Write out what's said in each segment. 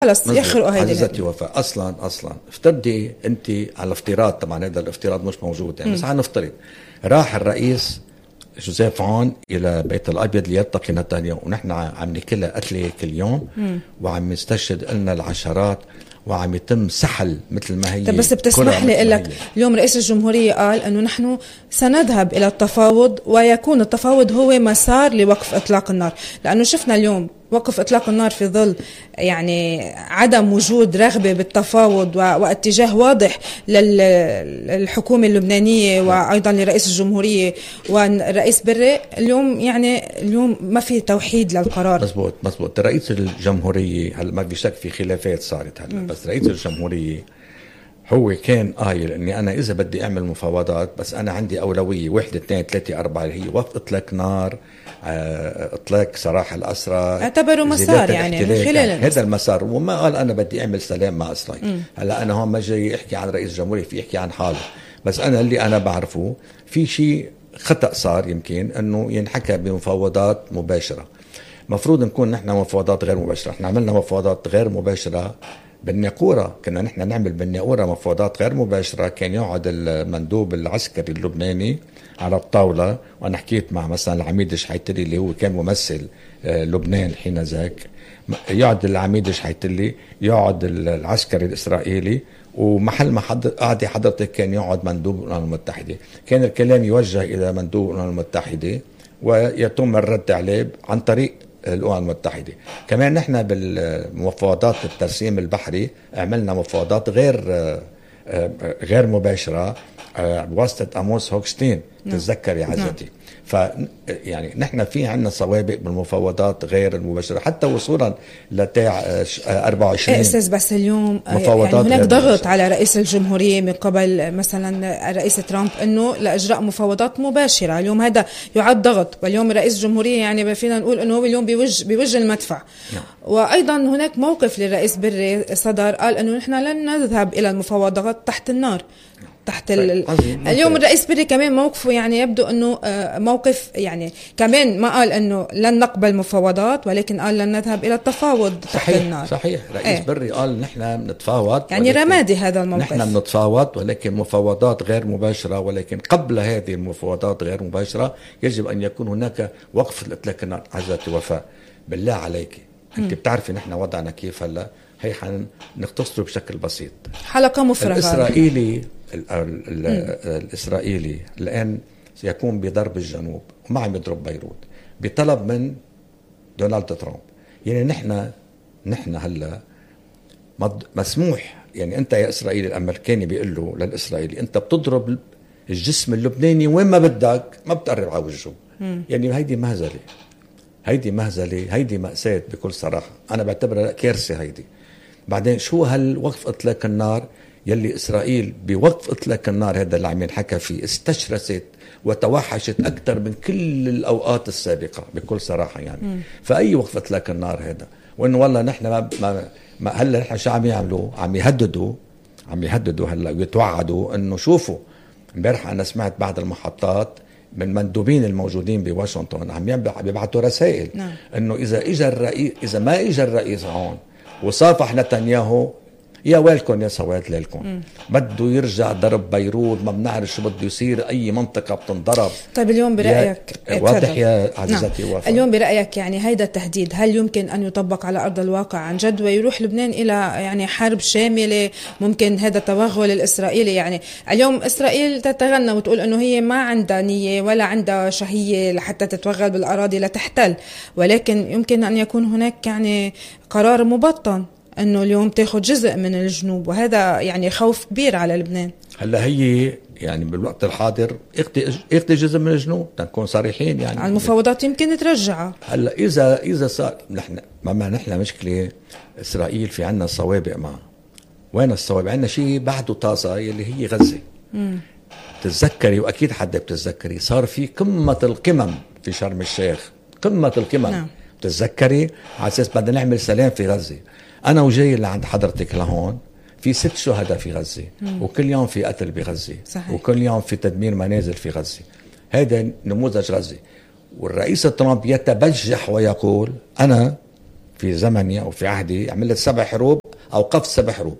خلص يخرقوا هيدي عزيزتي وفاء. اصلا افترضي انت على افتراض، طبعا هذا الافتراض مش موجود يعني، بس هنفترض راح الرئيس جوزيف عون الى بيت الابيض ليلتقي نتنياهو، ونحن عم ناكلها قتله كل يوم وعم نستشهد لنا العشرات وعم يتم سحل مثل ما هي. طب بس بتسمح لي اقول لك، اليوم رئيس الجمهوريه قال انه نحن سنذهب الى التفاوض، ويكون التفاوض هو مسار لوقف اطلاق النار، لانه شفنا اليوم وقف اطلاق النار في ظل يعني عدم وجود رغبه بالتفاوض واتجاه واضح للحكومه اللبنانيه وايضا لرئيس الجمهوريه والرئيس بري. اليوم ما في توحيد للقرار. مزبوط. رئيس الجمهوريه هلا ما في شك في خلافات صارت هلا، بس رئيس الجمهوريه هو كان قايل اني انا اذا بدي اعمل مفاوضات بس انا عندي اولويه 1 2 3 4 اللي هي وقف اطلاق نار، اطلاق سراح الاسرى، اعتبروا مسار يعني من خلال هذا المسار، وما قال انا بدي اعمل سلام مع اسرائيل. هلا انا هون ما جاي احكي عن رئيس الجمهوريه، في احكي عن حاله، بس انا اللي انا بعرفه في شيء خطا صار يمكن انه ينحكى بمفاوضات مباشره. مفروض نكون نحن مفاوضات غير مباشره. احنا عملنا مفاوضات غير مباشره بالناقورة، كنا نحن نعمل بالناقورة مفاوضات غير مباشرة. كان يقعد المندوب العسكري اللبناني على الطاولة، وأنا حكيت مع مثلا العميد شحيتلي اللي هو كان ممثل لبنان حين ذاك، يقعد العميد شحيتلي، يقعد العسكري الإسرائيلي، ومحل ما قاعد حضرتك كان يقعد مندوب الأمم المتحدة. كان الكلام يوجه إلى مندوب الأمم المتحدة ويتم الرد عليه عن طريق الأمم المتحدة. كمان نحن بالمفاوضات الترسيم البحري عملنا مفاوضات غير مباشرة بواسطة أموس هوكستين، تتذكر يا عزتي. يعني نحن في عنا سوابق بالمفاوضات غير المباشرة حتى وصولا لتاع 24 أستاذ. بس اليوم يعني هناك ضغط على رئيس الجمهورية من قبل مثلا الرئيس ترامب انه لإجراء مفاوضات مباشرة. اليوم هذا يعد ضغط، واليوم رئيس الجمهورية يعني فينا نقول انه هو اليوم بوجه المدفع. وايضا هناك موقف للرئيس بري صدر، قال انه نحن لن نذهب الى المفاوضات تحت النار. اليوم الرئيس بري كمان موقفه يعني يبدو انه موقف يعني كمان ما قال انه لن نقبل مفاوضات، ولكن قال لن نذهب الى التفاوض تحت النار. صحيح. رئيس بري قال نحن بنتفاوض، يعني رمادي هذا الموقف. نحن بنتفاوض ولكن مفاوضات غير مباشرة، ولكن قبل هذه المفاوضات غير مباشرة يجب ان يكون هناك وقف لاطلاق النار. عزتي وفاء بالله عليك، انت بتعرفي نحن وضعنا كيف هلا، هي نختصره بشكل بسيط. حلقة مفرغة. الإسرائيلي الآن سيكون بضرب الجنوب وما عم يضرب بيروت بطلب من دونالد ترامب. يعني نحن هلا مسموح، يعني أنت يا إسرائيلي الأمريكاني بيقول له للإسرائيلي أنت بتضرب الجسم اللبناني وين ما بدك، ما بتقرب على وجهه. يعني هيدي مهزلة، هيدي مأساة بكل صراحة. أنا بعتبرها كارثة هيدي. بعدين شو هالوقف إطلاق النار يلي إسرائيل بوقف إطلاق النار هذا اللي عم ينحكى فيه استشرست وتوحشت أكثر من كل الأوقات السابقة بكل صراحة يعني. فأي وقف إطلاق النار هذا، وإنه والله نحن ما هلا نحن شو عم يعملوا؟ عم يهددوا هلا ويتوعدوا إنه شوفوا. امبارح أنا سمعت بعض المحطات من المندوبين الموجودين بواشنطن عم يبعثوا رسائل إنه إذا ما إجا الرئيس هون وصافح نتنياهو، يا ويلكم يا سواد ليلكم، بده يرجع ضرب بيروت، ما بنعرف شو بده يصير، اي منطقه بتنضرب. طيب اليوم برايك واضح يا عزيزتي وفاء، اليوم برايك يعني هيدا التهديد هل يمكن ان يطبق على ارض الواقع عن جد ويروح لبنان الى يعني حرب شامله؟ ممكن هذا التوغل الاسرائيلي، يعني اليوم اسرائيل تتغنى وتقول انه هي ما عندها نيه ولا عندها شهيه لحتى تتوغل بالاراضي لتحتل، ولكن يمكن ان يكون هناك يعني قرار مبطن انه اليوم تاخذ جزء من الجنوب، وهذا يعني خوف كبير على لبنان. هلا هي يعني بالوقت الحاضر اخذ جزء من الجنوب، تنكون صريحين يعني على المفاوضات يمكن ترجعها. هلا اذا صار نحن مشكله اسرائيل في عنا سوابق معه. وين السوابق؟ عنا شيء بعده طازه يلي هي غزه. تتذكري واكيد حدا بتتذكري صار في قمه القمم في شرم الشيخ، قمه القمم. تتذكري على اساس بدنا نعمل سلام في غزه. أنا وجاي اللي عند حضرتك لهون في 6 شهداء في غزة، وكل يوم في قتل بغزة، وكل يوم في تدمير منازل في غزة. هذا نموذج غزة. والرئيس ترامب يتبجح ويقول أنا في زمني أو في عهدي عملت 7 حروب، أوقفت 7 حروب.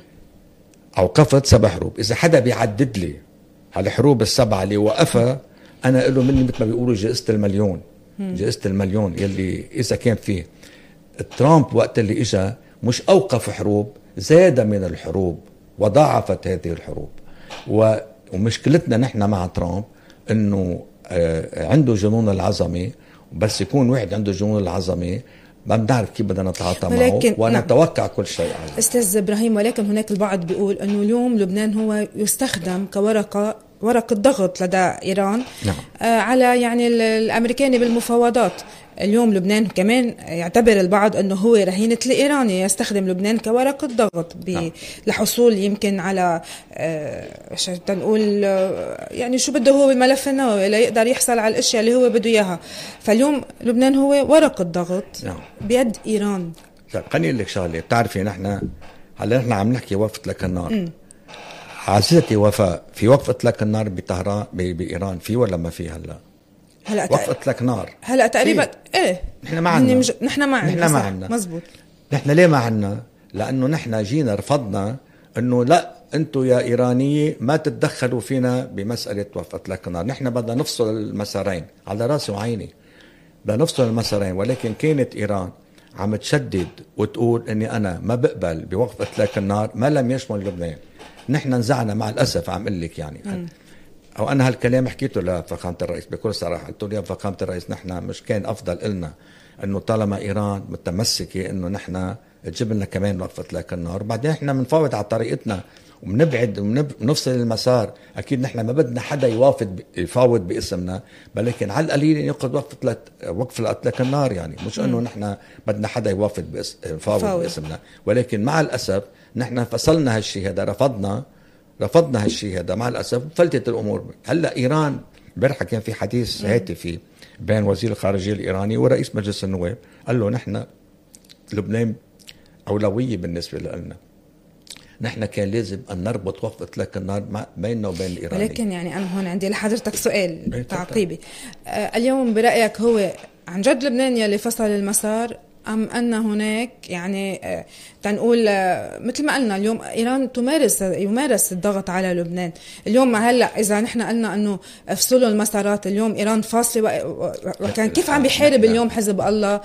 أوقفت 7 حروب. إذا حدا بيعدد لي هالحروب ال7 اللي وقفها، أنا له مني مثل ما بيقولوا جائزة المليون. جائزة المليون يلي إذا كان فيه. ترامب وقت اللي إجا مش أوقف حروب، زاد من الحروب وضاعفت هذه الحروب. ومشكلتنا نحن مع ترامب إنه عنده جنون العظمة، بس يكون واحد عنده جنون العظمة ما بنعرف كيف بدنا نتعاطى معه ونتوقع كل شيء عنه. أستاذ إبراهيم، ولكن هناك البعض بيقول أنه اليوم لبنان هو يستخدم ورقة ضغط لدى إيران. نعم. على يعني الأمريكاني بالمفاوضات. اليوم لبنان كمان يعتبر البعض أنه هو رهينة الإيراني، يستخدم لبنان كورقة ضغط نعم. لحصول يمكن على تنقول يعني شو بده هو بالملف النووي، لا يقدر يحصل على الأشياء اللي هو بده إياها. فاليوم لبنان هو ورقة ضغط. نعم. بيد إيران. خليني أقول لك شغلة. بتعرفي نحن عم نحكي وقف إطلاق النار. عزيزتي وفاء، في وقف إطلاق النار بطهران بإيران في ولا ما في هلا وقف إطلاق نار؟ هلا تقريبا ايه نحن ما عندنا. نحن ما عندنا. مزبوط. نحن ليه ما عندنا؟ لأنه نحن جينا رفضنا إنه لا أنتوا يا إيرانية ما تتدخلوا فينا بمسألة وقف إطلاق النار. نحن بدنا نفصل المسارين على راسي وعيني، بدنا نفصل المسارين. ولكن كانت إيران عم تشدد وتقول إني أنا ما بقبل بوقف إطلاق النار ما لم يشمل لبنان. نحن نزعنا مع الأسف. عم قل لك يعني أو أنا هالكلام حكيته لفخامة الرئيس بكل صراحة. قلت له يا فخامة الرئيس، نحن مش كان أفضل إلنا إنه طالما إيران متمسكة إنه نحن تجيب لنا كمان وقف إطلاق النار، وبعدين نحن بنفاوض على طريقتنا وبنبعد ونفصل المسار. أكيد نحن ما بدنا حدا يفاوض باسمنا، ولكن على القليل يأخذ وقف إطلاق النار. يعني مش إنه نحن بدنا حدا يفاوض باسمنا. ولكن مع الأسف نحن فصلنا هالشيء هذا، رفضنا هالشيء هذا مع الأسف، فلتت الأمور. هلأ إيران برحة كان في حديث هاتفي بين وزير الخارجية الإيراني ورئيس مجلس النواب، قال له نحن لبنان أولوية بالنسبة لنا. نحن كان لازم أن نربط وقف إطلاق النار بيننا وبين الإيراني. ولكن يعني أنا هون عندي لحضرتك سؤال تعقيبي. اليوم برأيك هو عن جد لبنان يلي فصل المسار، أم أن هناك يعني تنقول مثل ما قلنا اليوم إيران يمارس الضغط على لبنان اليوم؟ هلأ إذا نحن قلنا أنه افصلوا المسارات، اليوم إيران فاصلة، وكان كيف عم بيحارب اليوم حزب الله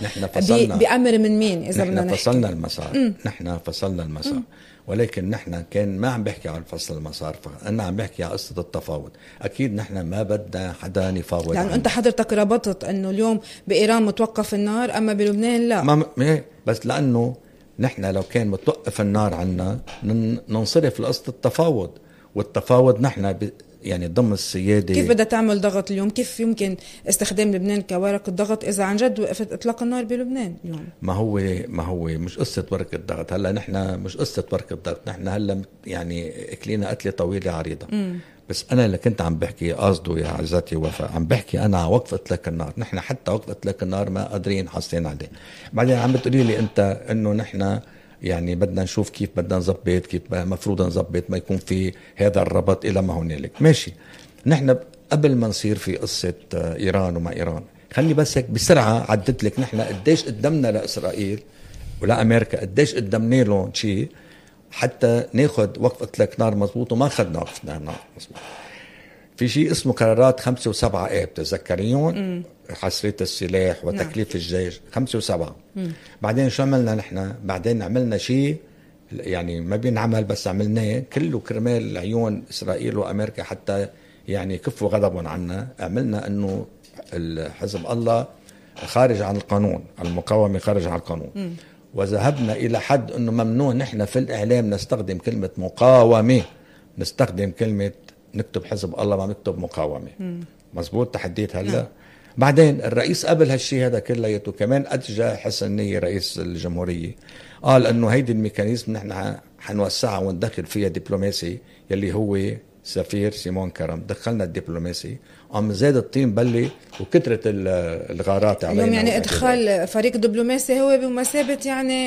بأمر من مين؟ إذا نحن فصلنا المسار. نحن فصلنا المسار. ولكن نحن كان ما عم بحكي عن فصل المسار، أنا عم بحكي عن قصة التفاوض. أكيد نحن ما بدنا حدا نفاوض. يعني أنت حضرتك ربطت أنه اليوم بإيران متوقف النار أما بلبنان لا. بس لأنه نحن لو كان متوقف النار عنا ننصرف لقصة التفاوض. والتفاوض نحن يعني ضمن السيادة. كيف بدها تعمل ضغط اليوم؟ كيف يمكن استخدام لبنان كورقة ضغط إذا عن جد وقفت إطلاق النار بلبنان اليوم؟ ما هو مش قصة ورقة ضغط. هلا نحن مش قصة ورقة ضغط. نحن هلا يعني أكلينا قتلة طويلة عريضة. بس أنا اللي كنت عم بحكي قصده يا عزتي وفاء، عم بحكي أنا عن وقف إطلاق النار. نحن حتى وقف إطلاق النار ما قادرين حاصلين عليه. بعدين عم بتقولي لي أنت إنه نحن يعني بدنا نشوف كيف بدنا نظبط، كيف مفروض نظبط ما يكون في هذا الربط إلى ما هنالك. ماشي. نحن قبل ما نصير في قصة إيران وما إيران، خلي بس هيك بسرعة عدت لك نحن قديش قدمنا لإسرائيل ولا أمريكا، قديش قدمنا لهم شيء حتى ناخد وقف إطلاق نار مزبوط، وما خدنا وقف نار مزبوط. في شيء اسمه قرارات 5 و7 آب تذكريون، حصرية السلاح وتكليف الجيش 5 و7. بعدين شو عملنا نحن؟ بعدين عملنا شيء يعني ما بينعمل بس عملناه كله كرمال عيون إسرائيل وأمريكا حتى يعني كفوا غضبهم عنا. عملنا أنه حزب الله خارج عن القانون، المقاومة خارج عن القانون. وذهبنا إلى حد أنه ممنوع نحن في الإعلام نستخدم كلمة مقاومة، نستخدم كلمة نكتب حزب الله ما نكتب مقاومة. مزبوط تحديت هلا. بعدين الرئيس قبل هالشي هذا كلياته كمان أتجى حسن نية رئيس الجمهورية، قال أنه هيدي الميكانيزم نحن حنوسعها وندخل فيها دبلوماسي يلي هو سفير سيمون كرم. دخلنا الدبلوماسي، عم زاد الطين بلي وكترة الغارات علينا. اليوم يعني ادخال فريق دبلوماسي هو بمثابة يعني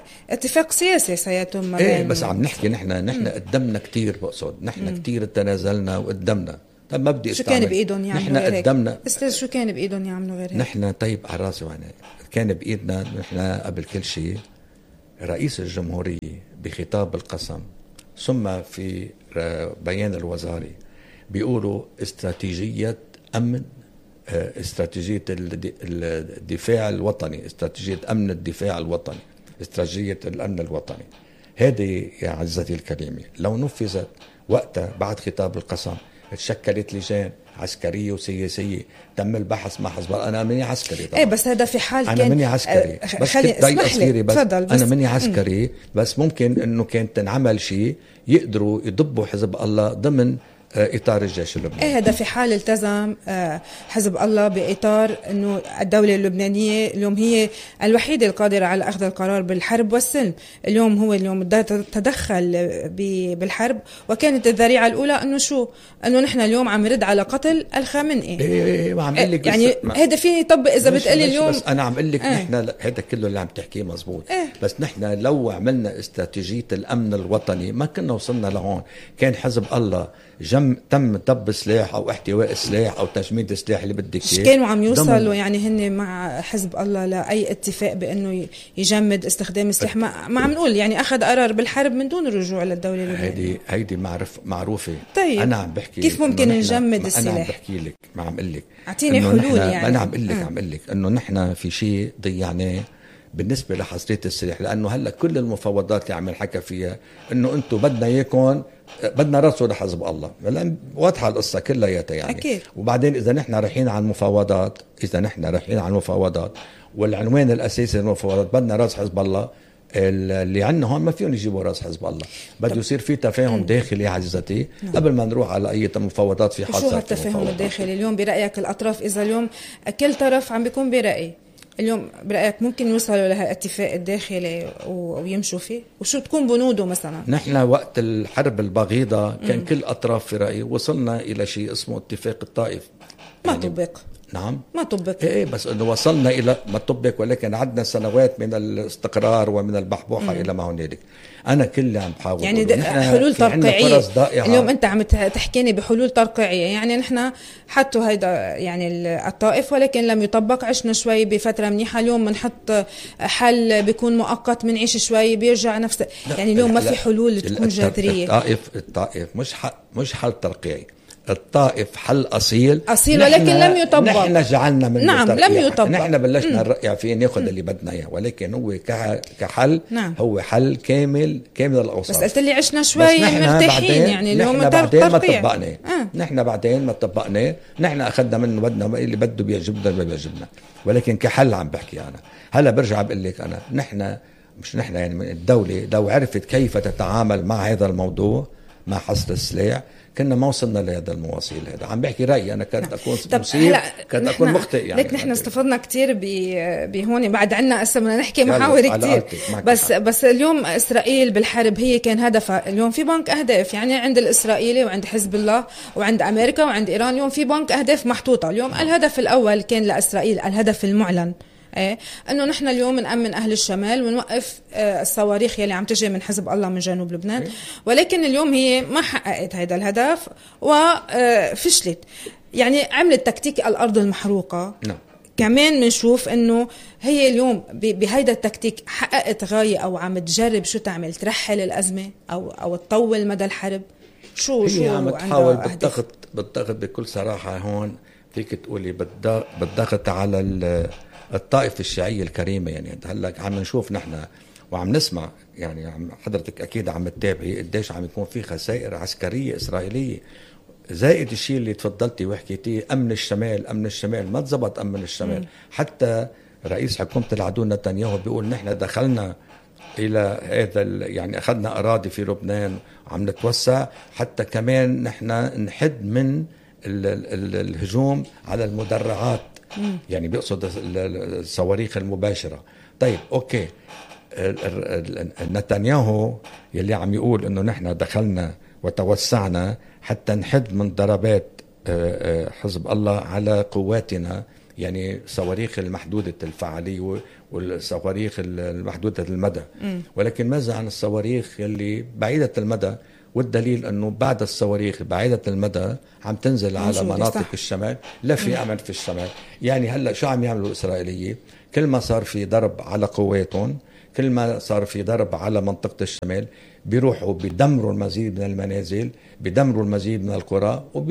اتفاق سياسي سيتم ما بين. بس عم نحكي نحن قدمنا كتير، بقصد نحن كتير تنازلنا وقدمنا طب ما بدي شو كان بايدهم يعملوا غير هيك؟ استاذ شو كان بايدهم يعملوا غير هيك؟ نحن طيب على راسي وعيني، كان بايدنا نحن قبل كل شيء رئيس الجمهورية بخطاب القسم ثم في بيان الوزاري بيقولوا استراتيجية أمن، استراتيجية الدفاع الوطني، استراتيجية أمن الدفاع الوطني، استراتيجية الأمن الوطني. هذه يا عزتي الكريمة لو نفذت وقتها بعد خطاب القسم تشكلت لجان عسكرية وسياسية تم البحث مع حزب الله. أنا مني عسكري طبعا. إيه بس هذا في حال أنا مني عسكري بس كنت أصيري بس أنا مني عسكري بس ممكن إنه كانت تنعمل شيء يقدروا يضبوا حزب الله ضمن إطار الجيش اللبناني. إيه هذا في حال التزم حزب الله بإطار إنه الدولة اللبنانية اليوم هي الوحيدة القادرة على أخذ القرار بالحرب والسلم. اليوم هو اليوم تدخل بالحرب، وكانت الذريعة الأولى إنه شو؟ إنه نحن اليوم عم نرد على قتل الخامنئي. إيه ما عم أقول لك يعني هذا فيني يطبق إذا بتقلي اليوم. بس أنا عم أقول لك نحن هذا كله اللي عم تحكيه مزبوط. بس نحن لو عملنا استراتيجية الأمن الوطني ما كنا وصلنا لهون. كان حزب الله تم طب سلاح او احتواء سلاح او تجميد السلاح اللي بدك اياه. كانوا عم يوصلوا يعني هن مع حزب الله لاي اتفاق بانه يجمد استخدام السلاح. ما عم نقول يعني اخذ قرار بالحرب من دون الرجوع للدوله اللبنانيه. هيدي معروفه. طيب انا عم بحكي كيف ممكن نجمد السلاح؟ انا عم بحكي لك، ما عم اقول لك اعطيني حلول. يعني انا عم اقول لك انه نحن في شيء ضيعناه بالنسبه لحصريه السلاح، لانه هلا كل المفاوضات اللي عم نحكى فيها انه انتم بدنا اياكم بدنا رسوا لحزب الله، واضحه القصه كلياتها يعني. أكيد. وبعدين اذا نحن رايحين على المفاوضات والعنوان الاساسي للمفاوضات بدنا راس حزب الله، اللي عندنا هون ما فيهم يجيبوا راس حزب الله. بده يصير في تفاهم داخلي يا عزتي قبل ما نروح على اي مفاوضات. في حال شو هالتفاهم الداخلي اليوم برايك الاطراف؟ اذا اليوم كل طرف عم بيكون براي، اليوم برأيك ممكن يوصلوا لهالاتفاق الداخلي ويمشوا فيه؟ وشو تكون بنوده مثلا؟ نحن وقت الحرب البغيضة كان كل أطراف في رأيي وصلنا إلى شيء اسمه اتفاق الطائف. ما يعني طبق. نعم ما طبق. إيه بس إنه وصلنا إلى ما طبق، ولكن عدنا سنوات من الاستقرار ومن البحبوحة إلى ما هنالك. أنا كل عم بحاول يعني حلول ترقيعية. اليوم أنت عم تحكيني بحلول ترقيعية، يعني نحن حطوا هيدا يعني الطائف ولكن لم يطبق. عشنا شوي بفترة منيحة، اليوم بنحط حل بيكون مؤقت، بنعيش شوي بيرجع نفس. يعني اليوم ما في حلول تكون جذرية. الطائف مش حل ترقيعي. الطائف حل أصيل ولكن لم يطبق. نحن جعلنا من نعم لم يطبق. نحن بلشنا نرقع فيه ناخذ اللي بدنا اياه، ولكن هو كحل. نعم. هو حل كامل الأوصاف. بس قلت لي عشنا شوي مرتاحين، يعني اليوم نحن بعدين ما طبقنا. نحن بعدين ما طبقنا. نحن أخذنا منه بدنا اللي بده بيعجبنا ما بيعجبنا، ولكن كحل عم بحكي أنا. هلا برجع بقول لك أنا نحن يعني الدولة لو عرفت كيف تتعامل مع هذا الموضوع مع حصر السلاح كنا ما وصلنا لهذا المواصيل. هذا عم بحكي رأيي أنا. كنت أكون مصير، كنت أكون مخطئ يعني. لك نحن استفدنا كتير بهون. بعد عنا بدنا نحكي محاور كتير. بس اليوم إسرائيل بالحرب هي كان هدفها. اليوم في بنك أهداف يعني عند الإسرائيلي وعند حزب الله وعند أمريكا وعند إيران. اليوم في بنك أهداف محطوطة. اليوم الهدف الأول كان لإسرائيل، الهدف المعلن انه نحن اليوم نأمن اهل الشمال ونوقف الصواريخ يلي عم تجي من حزب الله من جنوب لبنان. ولكن اليوم هي ما حققت هذا الهدف وفشلت. يعني عملت تكتيك الارض المحروقه. كمان بنشوف انه هي اليوم بهيدا التكتيك حققت غاية او عم تجرب شو تعمل، ترحل الازمه او تطول مدى الحرب. شو عم تحاول بالضغط بكل صراحه. هون فيك تقولي بالضغط على الطائفة الشيعية الكريمة. يعني هلا عم نشوف نحن وعم نسمع، يعني حضرتك أكيد عم تتابعي قديش عم يكون في خسائر عسكرية إسرائيلية، زائد الشيء اللي تفضلتي وحكيتيه أمن الشمال ما تزبط. أمن الشمال حتى رئيس حكومة العدو نتنياهو بيقول نحن دخلنا إلى هذا يعني أخذنا أراضي في لبنان وعم نتوسع، حتى كمان نحن نحد من الهجوم على المدرعات. يعني بيقصد الصواريخ المباشرة. طيب أوكي، نتنياهو يلي عم يقول إنه نحن دخلنا وتوسعنا حتى نحد من ضربات حزب الله على قواتنا، يعني صواريخ المحدودة الفعالية والصواريخ المحدودة المدى. ولكن ماذا عن الصواريخ يلي بعيدة المدى والدليل أنه بعد الصواريخ بعيدة المدى عم تنزل على مناطق الشمال، لا في أمن في الشمال. يعني هلأ شو عم يعملوا الإسرائيلية؟ كل ما صار في ضرب على قواتهم، كل ما صار في ضرب على منطقة الشمال، بيروحوا بيدمروا المزيد من المنازل، بيدمروا المزيد من القرى،